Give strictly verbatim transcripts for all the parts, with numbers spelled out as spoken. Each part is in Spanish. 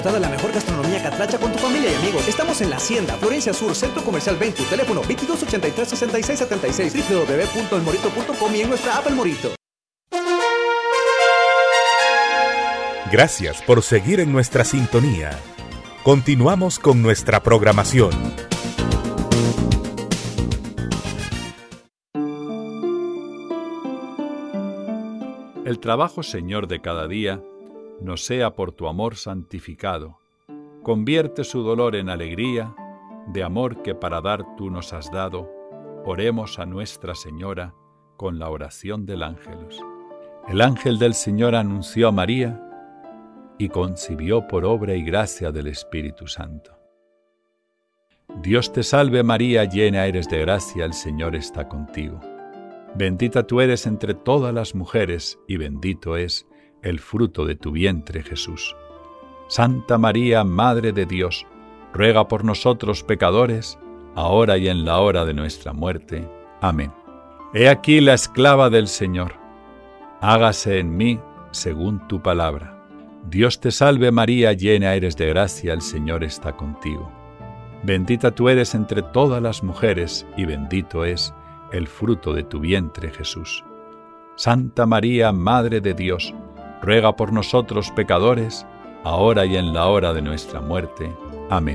Toda la mejor gastronomía catracha con tu familia y amigos. Estamos en La Hacienda, Florencia Sur, Centro Comercial Ventu, teléfono veintidós ochenta y tres sesenta y seis setenta y seis, doble u doble u doble u punto el morito punto com y en nuestra app El Morito. Gracias por seguir en nuestra sintonía. Continuamos con nuestra programación. El trabajo, Señor, de cada día nos sea por tu amor santificado. Convierte su dolor en alegría, de amor que para dar tú nos has dado. Oremos a Nuestra Señora con la oración del ángelus. El ángel del Señor anunció a María y concibió por obra y gracia del Espíritu Santo. Dios te salve María, llena eres de gracia, el Señor está contigo. Bendita tú eres entre todas las mujeres y bendito es el fruto de tu vientre, Jesús. Santa María, Madre de Dios, ruega por nosotros pecadores, ahora y en la hora de nuestra muerte. Amén. He aquí la esclava del Señor. Hágase en mí según tu palabra. Dios te salve María, llena eres de gracia, el Señor está contigo. Bendita tú eres entre todas las mujeres y bendito es el fruto de tu vientre, Jesús. Santa María, Madre de Dios, ruega por nosotros pecadores, ahora y en la hora de nuestra muerte. Amén.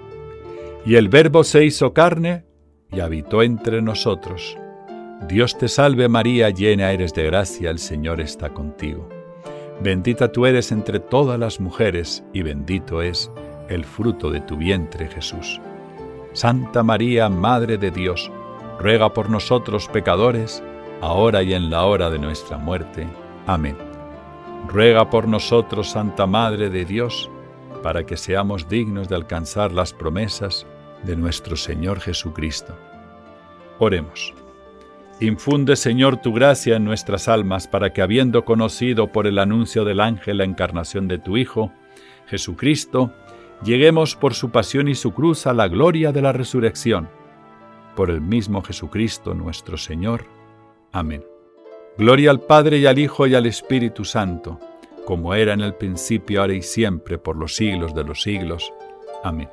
Y el Verbo se hizo carne y habitó entre nosotros. Dios te salve María, llena eres de gracia, el Señor está contigo. Bendita tú eres entre todas las mujeres y bendito es el fruto de tu vientre, Jesús. Santa María, Madre de Dios, ruega por nosotros pecadores, ahora y en la hora de nuestra muerte. Amén. Ruega por nosotros, Santa Madre de Dios, para que seamos dignos de alcanzar las promesas de nuestro Señor Jesucristo. Oremos. Infunde, Señor, tu gracia en nuestras almas, para que, habiendo conocido por el anuncio del ángel la encarnación de tu Hijo, Jesucristo, lleguemos por su pasión y su cruz a la gloria de la resurrección. Por el mismo Jesucristo nuestro Señor. Amén. Gloria al Padre y al Hijo y al Espíritu Santo, como era en el principio, ahora y siempre, por los siglos de los siglos. Amén.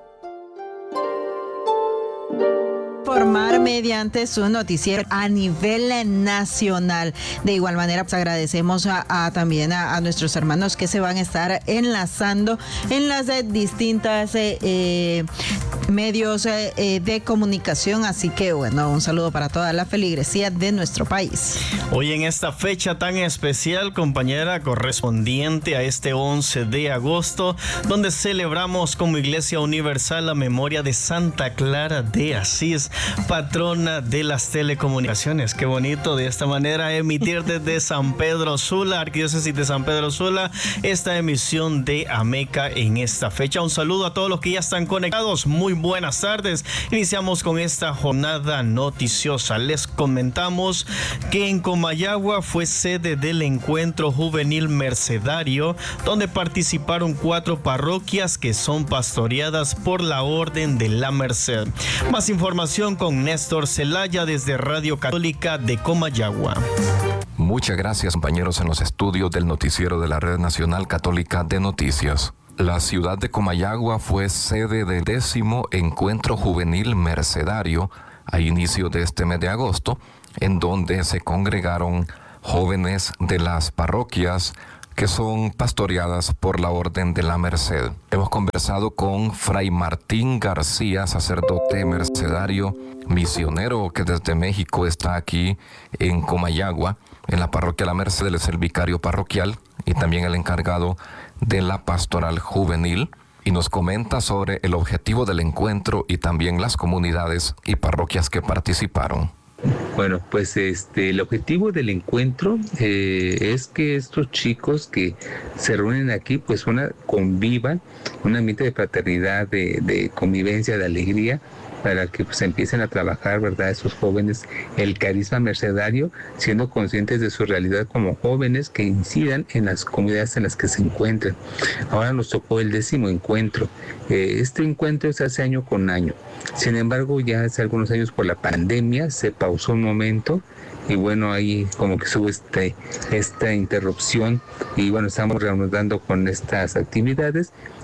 Informar mediante su noticiero a nivel nacional. De igual manera, pues agradecemos a, a también a, a nuestros hermanos que se van a estar enlazando en las eh, distintas eh, eh, medios eh, eh, de comunicación. Así que, bueno, un saludo para toda la feligresía de nuestro país. Hoy en esta fecha tan especial, compañera, correspondiente a este once de agosto, donde celebramos como Iglesia Universal la memoria de Santa Clara de Asís, patrona de las telecomunicaciones. Qué bonito de esta manera emitir desde San Pedro Sula, Arquidiócesis de San Pedro Sula, esta emisión de Ameca en esta fecha. Un saludo a todos los que ya están conectados. Muy buenas tardes. Iniciamos con esta jornada noticiosa. Les comentamos que en Comayagua fue sede del encuentro juvenil mercedario, donde participaron cuatro parroquias que son pastoreadas por la Orden de la Merced. Más información con Néstor Celaya desde Radio Católica de Comayagua. Muchas gracias, compañeros, en los estudios del noticiero de la Red Nacional Católica de Noticias. La ciudad de Comayagua fue sede del décimo encuentro juvenil mercedario a inicio de este mes de agosto, en donde se congregaron jóvenes de las parroquias que son pastoreadas por la Orden de la Merced. Hemos conversado con Fray Martín García, sacerdote mercedario, misionero que desde México está aquí en Comayagua, en la parroquia La Merced. Él es el vicario parroquial y también el encargado de la pastoral juvenil, y nos comenta sobre el objetivo del encuentro y también las comunidades y parroquias que participaron. Bueno, pues este el objetivo del encuentro eh, es que estos chicos que se reúnen aquí, pues una convivan, un ambiente de fraternidad, de, de convivencia, de alegría, para que pues empiecen a trabajar, ¿verdad?, esos jóvenes, el carisma mercedario, siendo conscientes de su realidad como jóvenes que incidan en las comunidades en las que se encuentran. Ahora nos tocó el décimo encuentro. Eh, este encuentro se hace año con año. Sin embargo, ya hace algunos años por la pandemia se pausó un momento y bueno, ahí como que hubo este, esta interrupción y bueno, estamos reanudando con estas actividades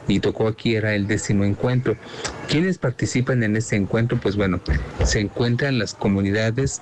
y tocó aquí, era el décimo encuentro. ¿Quiénes participan en este encuentro? Pues bueno, se encuentran las comunidades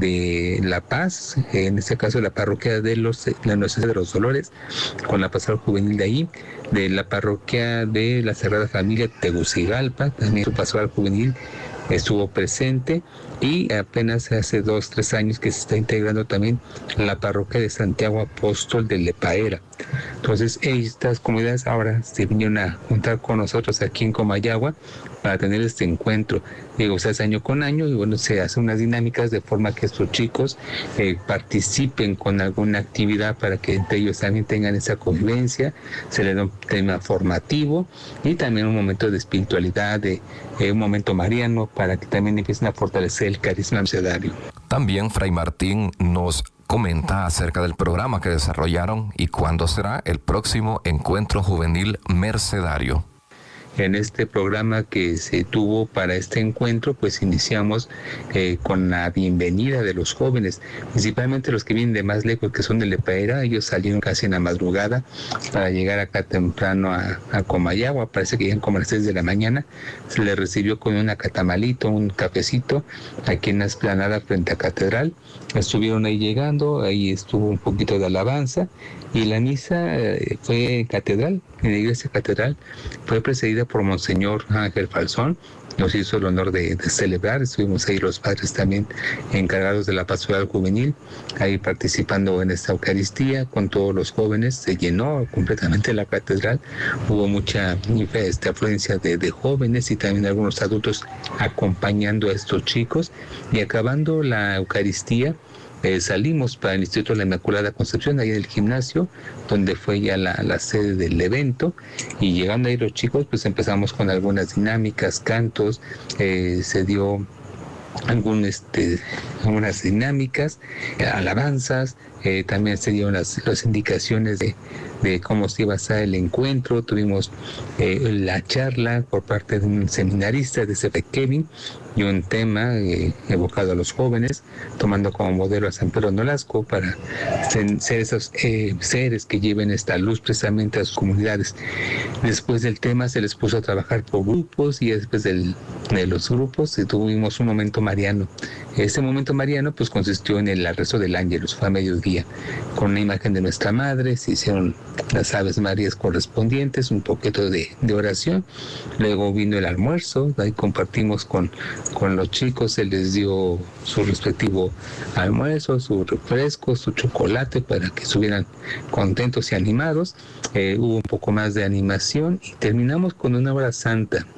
de La Paz, en este caso la parroquia de los, la Inocencia de los Dolores, con la pastoral juvenil de ahí, de la parroquia de la Sagrada Familia Tegucigalpa, también su pastoral juvenil estuvo presente, y apenas hace dos, tres años que se está integrando también la parroquia de Santiago Apóstol de Lepaera. Entonces estas comunidades ahora se vinieron a juntar con nosotros aquí en Comayagua para tener este encuentro. Digo, se hace año con año y bueno, se hacen unas dinámicas de forma que estos chicos eh, participen con alguna actividad para que entre ellos también tengan esa convivencia, se les da un tema formativo y también un momento de espiritualidad, de eh, un momento mariano para que también empiecen a fortalecer el carisma mercedario. También Fray Martín nos comenta acerca del programa que desarrollaron y cuándo será el próximo encuentro juvenil mercedario. En este programa que se tuvo para este encuentro, pues iniciamos eh, con la bienvenida de los jóvenes, principalmente los que vienen de más lejos, que son de Lepaera. Ellos salieron casi en la madrugada para llegar acá temprano a, a Comayagua. Parece que llegan como a las seis de la mañana. Se les recibió con un acatamalito, un cafecito, aquí en la explanada frente a Catedral. Estuvieron ahí llegando, ahí estuvo un poquito de alabanza, y la misa eh, fue en Catedral, en la iglesia Catedral, fue precedida por Monseñor Ángel Falzón. Nos hizo el honor de, de celebrar. Estuvimos ahí los padres también encargados de la pastoral juvenil, ahí participando en esta Eucaristía con todos los jóvenes. Se llenó completamente la catedral, hubo mucha esta afluencia de, de jóvenes y también algunos adultos acompañando a estos chicos, y acabando la Eucaristía, Eh, salimos para el Instituto de la Inmaculada Concepción, ahí en el gimnasio, donde fue ya la, la sede del evento, y llegando ahí los chicos, pues empezamos con algunas dinámicas, cantos, eh, se dio algún, este, algunas dinámicas, eh, alabanzas, eh, también se dieron las, las indicaciones de, de cómo se iba a hacer el encuentro. Tuvimos eh, la charla por parte de un seminarista de C F Kevin, y un tema eh, evocado a los jóvenes, tomando como modelo a San Pedro Nolasco para ser, ser esos eh, seres que lleven esta luz precisamente a sus comunidades. Después del tema se les puso a trabajar por grupos, y después del, de los grupos eh, tuvimos un momento mariano. Este momento mariano pues consistió en el rezo del Ángelus, fue a mediodía, con una imagen de nuestra madre. Se hicieron las Aves Marías correspondientes, un poquito de, de oración, luego vino el almuerzo, ahí compartimos con con los chicos, se les dio su respectivo almuerzo, su refresco, su chocolate, para que estuvieran contentos y animados. Eh, hubo un poco más de animación y terminamos con una hora santa.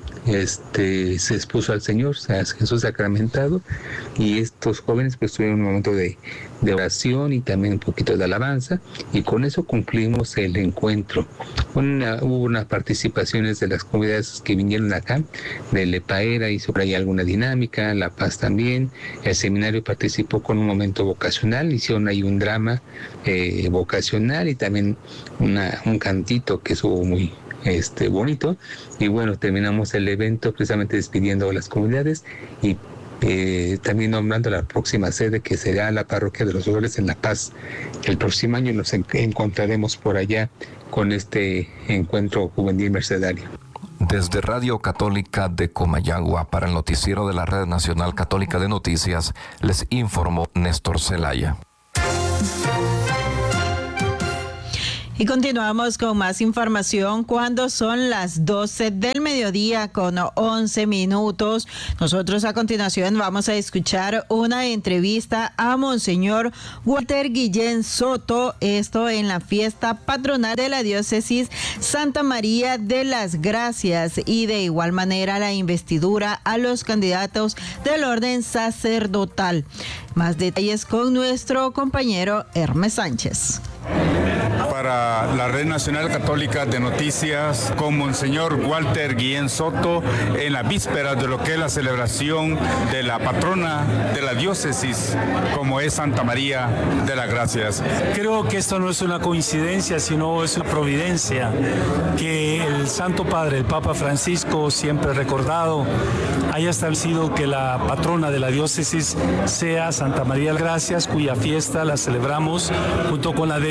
Este, se expuso al Señor, a Jesús sacramentado, y estos jóvenes pues tuvieron un momento de, de oración y también un poquito de alabanza, y con eso concluimos el encuentro. Una, hubo unas participaciones de las comunidades que vinieron acá, de Lepaera, hizo por ahí alguna dinámica, La Paz también. El seminario participó con un momento vocacional, hicieron ahí un drama eh, vocacional y también una, un cantito que estuvo muy Este, bonito. Y bueno, terminamos el evento precisamente despidiendo a las comunidades y eh, también nombrando la próxima sede, que será la Parroquia de los Dolores en La Paz. El próximo año nos en- encontraremos por allá con este encuentro juvenil mercedario. Desde Radio Católica de Comayagua, para el noticiero de la Red Nacional Católica de Noticias, les informó Néstor Zelaya. Y continuamos con más información cuando son las doce del mediodía con once minutos. Nosotros a continuación vamos a escuchar una entrevista a Monseñor Walter Guillén Soto, esto en la fiesta patronal de la diócesis Santa María de las Gracias, y de igual manera la investidura a los candidatos del orden sacerdotal. Más detalles con nuestro compañero Hermes Sánchez. Para la Red Nacional Católica de Noticias, con Monseñor Walter Guillén Soto, en la víspera de lo que es la celebración de la patrona de la diócesis, como es Santa María de las Gracias. Creo que esto no es una coincidencia, sino es una providencia que el Santo Padre, el Papa Francisco, siempre recordado, haya establecido que la patrona de la diócesis sea Santa María de las Gracias, cuya fiesta la celebramos junto con la de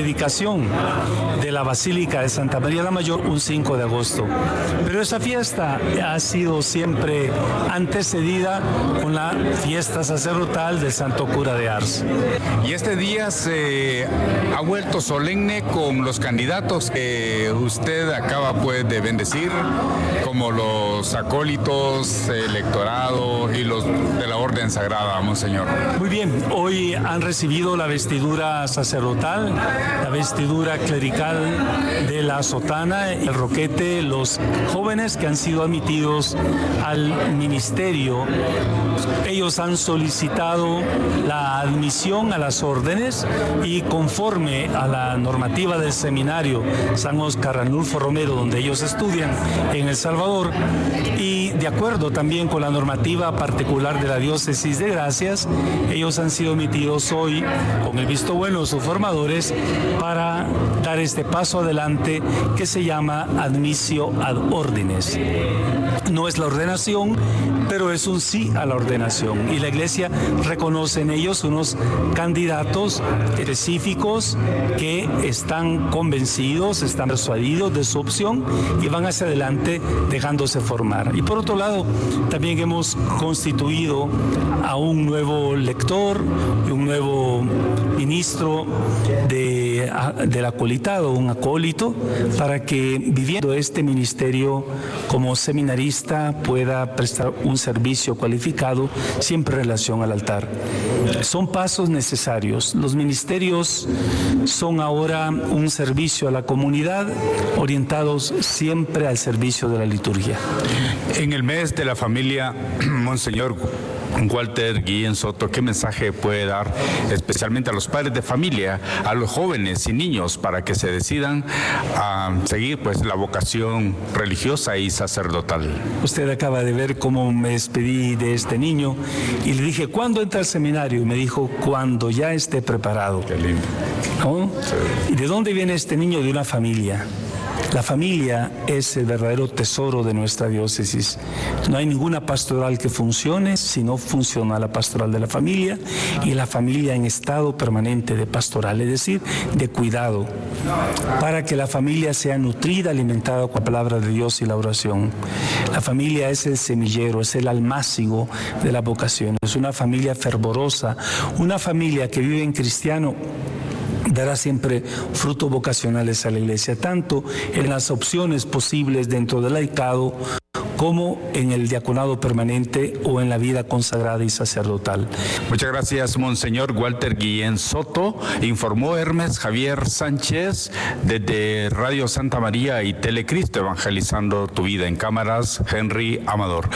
dedicación de la Basílica de Santa María la Mayor un cinco de agosto. Pero esa fiesta ha sido siempre antecedida con la fiesta sacerdotal del Santo Cura de Ars. Y este día se ha vuelto solemne con los candidatos que usted acaba pues de bendecir, como los acólitos, electorado y los de la Orden Sagrada, Monseñor. Muy bien, hoy han recibido la vestidura sacerdotal, la vestidura clerical de la sotana, el roquete, los jóvenes que han sido admitidos al ministerio. Ellos han solicitado la admisión a las órdenes y conforme a la normativa del seminario San Óscar Arnulfo Romero, donde ellos estudian en El Salvador, y de acuerdo también con la normativa particular de la Diócesis de Gracias, ellos han sido admitidos hoy con el visto bueno de sus formadores para dar este paso adelante que se llama admissio ad ordines. No es la ordenación, pero es un sí a la ordenación. Y la Iglesia reconoce en ellos unos candidatos específicos que están convencidos, están persuadidos de su opción y van hacia adelante dejándose formar. Y por otro lado, también hemos constituido a un nuevo lector y un nuevo ministro de, del acolitado, un acólito, para que viviendo este ministerio como seminarista pueda prestar un servicio cualificado siempre en relación al altar. Son pasos necesarios. Los ministerios son ahora un servicio a la comunidad, orientados siempre al servicio de la liturgia. En el mes de la familia, Monseñor Walter Guillén Soto, ¿qué mensaje puede dar especialmente a los padres de familia, a los jóvenes y niños para que se decidan a seguir pues la vocación religiosa y sacerdotal? Usted acaba de ver cómo me despedí de este niño y le dije, ¿cuándo entra al seminario? Y me dijo, cuando ya esté preparado. Qué lindo. ¿No? Sí. ¿Y de dónde viene este niño? De una familia. La familia es el verdadero tesoro de nuestra diócesis. No hay ninguna pastoral que funcione si no funciona la pastoral de la familia y la familia en estado permanente de pastoral, es decir, de cuidado, para que la familia sea nutrida, alimentada con la palabra de Dios y la oración. La familia es el semillero, es el almácigo de la vocación. Es una familia fervorosa, una familia que vive en cristiano dará siempre frutos vocacionales a la Iglesia, tanto en las opciones posibles dentro del laicado como en el diaconado permanente o en la vida consagrada y sacerdotal. Muchas gracias, Monseñor Walter Guillén Soto. Informó Hermes Javier Sánchez desde Radio Santa María y Telecristo, evangelizando tu vida en cámaras, Henry Amador.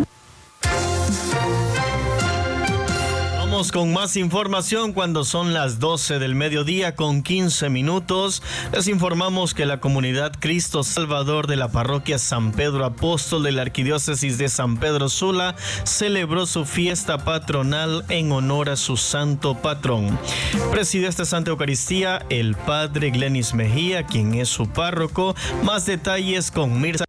Con más información cuando son las doce del mediodía con quince minutos. Les informamos que la comunidad Cristo Salvador de la parroquia San Pedro Apóstol de la Arquidiócesis de San Pedro Sula celebró su fiesta patronal en honor a su santo patrón. Preside esta Santa Eucaristía el padre Glenis Mejía, quien es su párroco. Más detalles con Mirza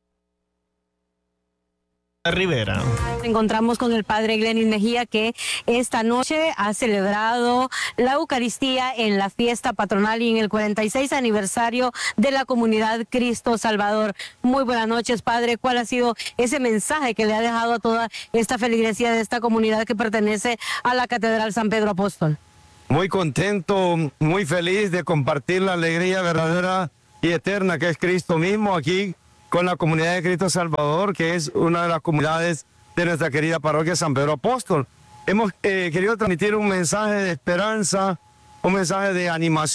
Rivera. Nos encontramos con el padre Glenis Mejía, que esta noche ha celebrado la Eucaristía en la fiesta patronal y en el cuarenta y seis aniversario de la comunidad Cristo Salvador. Muy buenas noches, padre. ¿Cuál ha sido ese mensaje que le ha dejado a toda esta feligresía de esta comunidad que pertenece a la Catedral San Pedro Apóstol? Muy contento, muy feliz de compartir la alegría verdadera y eterna que es Cristo mismo aquí con la comunidad de Cristo Salvador, que es una de las comunidades de nuestra querida parroquia San Pedro Apóstol. Hemos eh, querido transmitir un mensaje de esperanza, un mensaje de animación.